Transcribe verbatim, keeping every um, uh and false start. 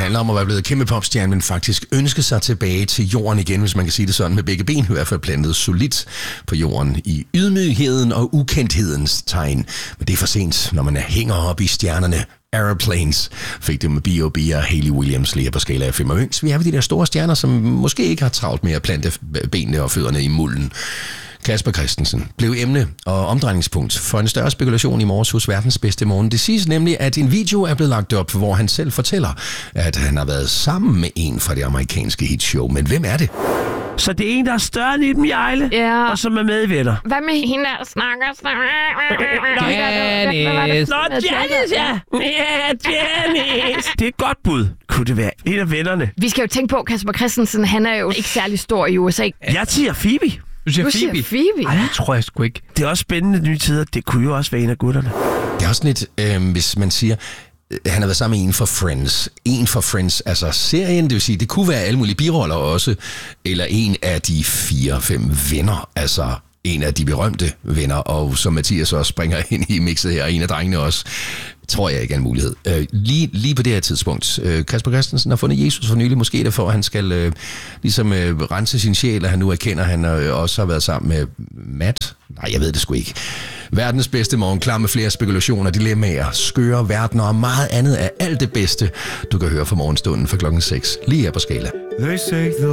handler om at være blevet kæmpe popstjerne, men faktisk ønske sig tilbage til jorden igen, hvis man kan sige det sådan, med begge ben i hvert fald plantet solidt på jorden i ydmygheden og ukenthedens tegn. Men det er for sent, når man hænger op i stjernerne. Aeroplanes fik det med B O B og Hayley Williams lige på skala af fem og yngst. Vi er ved de der store stjerner, som måske ikke har travlt med at plante benene og fødderne i mulden. Casper Christensen blev emne og omdrejningspunkt for en større spekulation i morges hos Verdens Bedste Morgen. Det siges nemlig, at en video er blevet lagt op, hvor han selv fortæller, at han har været sammen med en fra det amerikanske hitshow. Men hvem er det? Så det er en, der er større end Iben Hjejle, ja. Og som er med i Venner. Hvad med hende, der snakker? Janice! Nå, Janice, ja! Ja, Janice! Det er et godt bud. Kunne det være en af vennerne? Vi skal jo tænke på, Casper Christensen, han er jo ikke særlig stor i U S A. Jeg siger Phoebe. Du siger Du Phoebe? siger Phoebe? Ej, det tror jeg sgu ikke. Det er også spændende nye tider. Det kunne jo også være en af gutterne. Det er også lidt, øh, hvis man siger, han har været sammen med en fra Friends. En fra Friends, altså serien, det vil sige, det kunne være alle mulige biroller også, eller en af de fire-fem venner, altså en af de berømte venner, og som Mathias også springer ind i mixet her, en af drengene også, tror jeg ikke er en mulighed. Øh, lige, lige på det her tidspunkt. Øh, Casper Christensen har fundet Jesus for nylig, måske derfor, at han skal øh, ligesom øh, rense sin sjæl, og han nu erkender, at han øh, også har været sammen med Matt. Nej, jeg ved det sgu ikke. Verdens Bedste Morgen, klar med flere spekulationer, dilemmaer, skøre verdener og meget andet af alt det bedste, du kan høre fra morgenstunden fra klokken seks, lige her på Skala. They say the